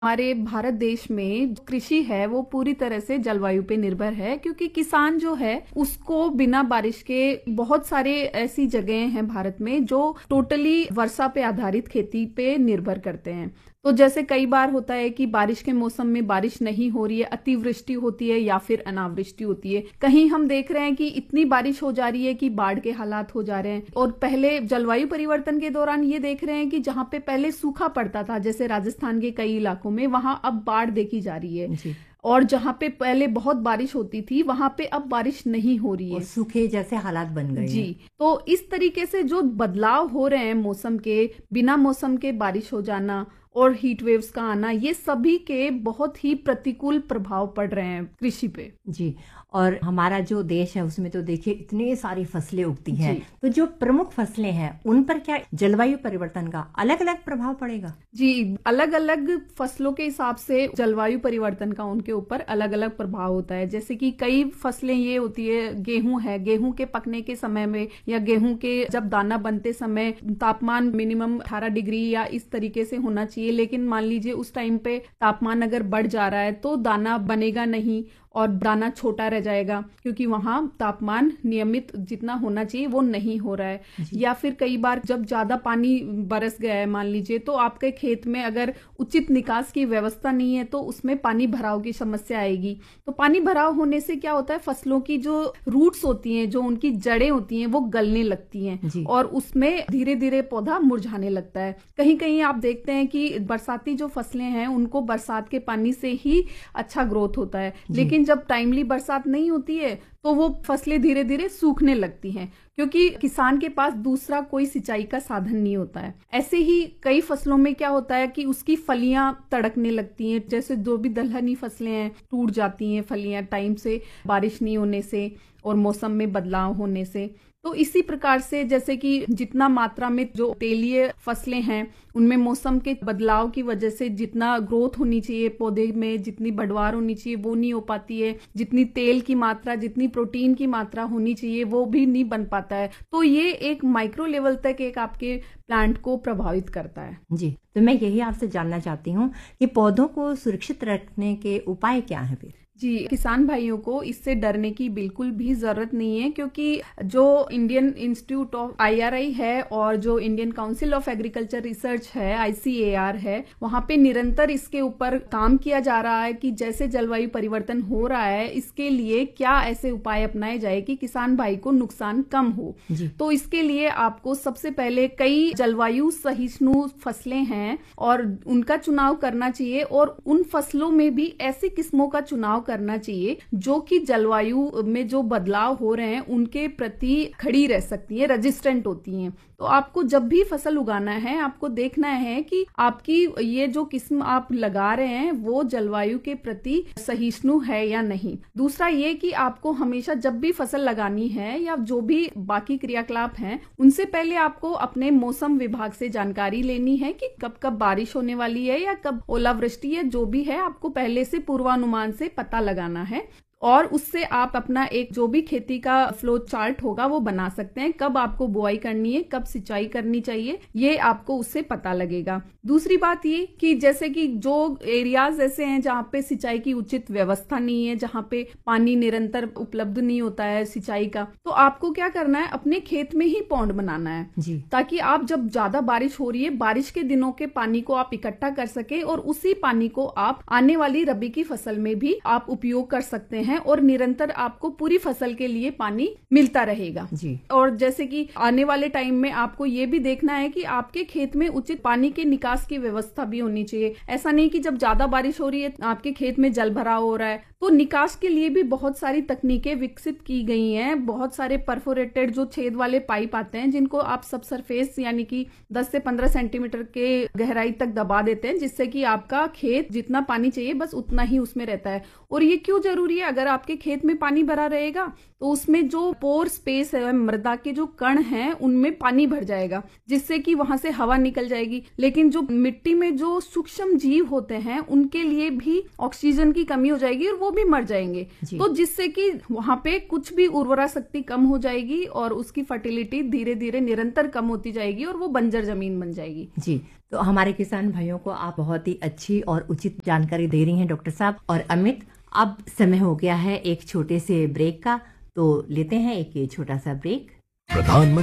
हमारे भारत देश में जो कृषि है वो पूरी तरह से जलवायु पे निर्भर है, क्योंकि किसान जो है उसको बिना बारिश के बहुत सारे ऐसी जगह हैं भारत में जो टोटली वर्षा पे आधारित खेती पे निर्भर करते हैं। तो जैसे कई बार होता है कि बारिश के मौसम में बारिश नहीं हो रही है, अतिवृष्टि होती है या फिर अनावृष्टि होती है। कहीं हम देख रहे हैं कि इतनी बारिश हो जा रही है कि बाढ़ के हालात हो जा रहे हैं। और पहले जलवायु परिवर्तन के दौरान ये देख रहे हैं कि जहाँ पे पहले सूखा पड़ता था, जैसे राजस्थान के कई इलाकों में, वहां अब बाढ़ देखी जा रही है जी। और जहाँ पे पहले बहुत बारिश होती थी वहां पे अब बारिश नहीं हो रही और है। सूखे जैसे हालात बन गए जी। हैं। तो इस तरीके से जो बदलाव हो रहे हैं मौसम के, बिना मौसम के बारिश हो जाना और हीट वेव्स का आना, ये सभी के बहुत ही प्रतिकूल प्रभाव पड़ रहे हैं कृषि पे। जी। और हमारा जो देश है उसमें तो देखिए इतनी सारी फसलें उगती हैं, जी। तो जो प्रमुख फसलें हैं उन पर क्या जलवायु परिवर्तन का अलग अलग प्रभाव पड़ेगा? जी, अलग अलग फसलों के हिसाब से जलवायु परिवर्तन का उनके ऊपर अलग अलग प्रभाव होता है। जैसे कि कई फसलें ये होती है, गेहूं है, गेहूं के पकने के समय में या गेहूं के जब दाना बनते समय तापमान मिनिमम 18 डिग्री या इस तरीके से होना चाहिए, लेकिन मान लीजिए उस टाइम पे तापमान अगर बढ़ जा रहा है तो दाना बनेगा नहीं और दाना छोटा रह जाएगा, क्योंकि वहां तापमान नियमित जितना होना चाहिए वो नहीं हो रहा है। या फिर कई बार जब ज्यादा पानी बरस गया है मान लीजिए, तो आपके खेत में अगर उचित निकास की व्यवस्था नहीं है तो उसमें पानी भराव की समस्या आएगी। तो पानी भराव होने से क्या होता है, फसलों की जो रूट्स होती हैं, जो उनकी जड़ें होती हैं, वो गलने लगती हैं और उसमें धीरे धीरे पौधा मुरझाने लगता है। कहीं कहीं आप देखते हैं कि बरसाती जो फसलें हैं उनको बरसात के पानी से ही अच्छा ग्रोथ होता है, लेकिन जब टाइमली बरसात नहीं होती है तो वो फसलें धीरे धीरे सूखने लगती हैं, क्योंकि किसान के पास दूसरा कोई सिंचाई का साधन नहीं होता है। ऐसे ही कई फसलों में क्या होता है कि उसकी फलियां तड़कने लगती हैं, जैसे जो भी दलहनी फसलें हैं टूट जाती हैं फलियां टाइम से बारिश नहीं होने से और मौसम में बदलाव होने से। तो इसी प्रकार से जैसे कि जितना मात्रा में जो तेलीय फसलें हैं उनमें मौसम के बदलाव की वजह से जितना ग्रोथ होनी चाहिए पौधे में, जितनी बढ़वार होनी चाहिए वो नहीं हो पाती है, जितनी तेल की मात्रा, जितनी प्रोटीन की मात्रा होनी चाहिए वो भी नहीं बन पाता है। तो ये एक माइक्रो लेवल तक एक आपके प्लांट को प्रभावित करता है। जी। तो मैं यही आपसे जानना चाहती हूँ कि पौधों को सुरक्षित रखने के उपाय क्या हैं फिर? जी, किसान भाइयों को इससे डरने की बिल्कुल भी जरूरत नहीं है, क्योंकि जो इंडियन इंस्टीट्यूट ऑफ IRI है और जो Indian council of agriculture research है ICAR है, वहां पे निरंतर इसके ऊपर काम किया जा रहा है कि जैसे जलवायु परिवर्तन हो रहा है इसके लिए क्या ऐसे उपाय अपनाए जाए कि किसान भाई को नुकसान कम हो। तो इसके लिए आपको सबसे पहले कई जलवायु सहिष्णु फसलें हैं और उनका चुनाव करना चाहिए, और उन फसलों में भी ऐसी किस्मों का चुनाव करना चाहिए जो कि जलवायु में जो बदलाव हो रहे हैं उनके प्रति खड़ी रह सकती है, रेजिस्टेंट होती हैं। तो आपको जब भी फसल उगाना है आपको देखना है कि आपकी ये जो किस्म आप लगा रहे हैं वो जलवायु के प्रति सहिष्णु है या नहीं। दूसरा ये कि आपको हमेशा जब भी फसल लगानी है या जो भी बाकी क्रियाकलाप हैं उनसे पहले आपको अपने मौसम विभाग से जानकारी लेनी है कि कब कब बारिश होने वाली है या कब ओलावृष्टि है, जो भी है आपको पहले से पूर्वानुमान से पता लगाना है और उससे आप अपना एक जो भी खेती का फ्लो चार्ट होगा वो बना सकते हैं। कब आपको बुआई करनी है, कब सिंचाई करनी चाहिए, ये आपको उससे पता लगेगा। दूसरी बात ये कि जैसे कि जो एरियाज ऐसे हैं जहाँ पे सिंचाई की उचित व्यवस्था नहीं है, जहाँ पे पानी निरंतर उपलब्ध नहीं होता है सिंचाई का, तो आपको क्या करना है, अपने खेत में ही पौंड बनाना है ताकि आप जब ज्यादा बारिश हो रही है बारिश के दिनों के पानी को आप इकट्ठा कर सके और उसी पानी को आप आने वाली रबी की फसल में भी आप उपयोग कर सकते हैं और निरंतर आपको पूरी फसल के लिए पानी मिलता रहेगा। और जैसे कि आने वाले टाइम में आपको ये भी देखना है कि आपके खेत में उचित पानी के निकास की व्यवस्था भी होनी चाहिए। ऐसा नहीं कि जब ज्यादा बारिश हो रही है आपके खेत में जल भराव हो रहा है, तो निकास के लिए भी बहुत सारी तकनीकें विकसित की गई हैं। बहुत सारे परफोरेटेड जो छेद वाले पाइप आते हैं जिनको आप सब सरफेस यानी कि 10 से 15 सेंटीमीटर के गहराई तक दबा देते हैं, जिससे कि आपका खेत जितना पानी चाहिए बस उतना ही उसमें रहता है। और ये क्यों जरूरी है, अगर अगर आपके खेत में पानी भरा रहेगा तो उसमें जो पोर स्पेस है, मृदा के जो कण हैं, उनमें पानी भर जाएगा, जिससे कि वहां से हवा निकल जाएगी। लेकिन जो मिट्टी में जो सूक्ष्म जीव होते हैं उनके लिए भी ऑक्सीजन की कमी हो जाएगी और वो भी मर जाएंगे। तो जिससे कि वहां पे कुछ भी उर्वरा शक्ति कम हो जाएगी और उसकी फर्टिलिटी धीरे धीरे निरंतर कम होती जाएगी और वो बंजर जमीन बन जाएगी। जी, तो हमारे किसान भाइयों को आप बहुत ही अच्छी और उचित जानकारी दे रही हैं डॉक्टर साहब। और अमित, अब समय हो गया है एक छोटे से ब्रेक का, तो लेते हैं एक छोटा सा ब्रेक। प्रधानमंत्री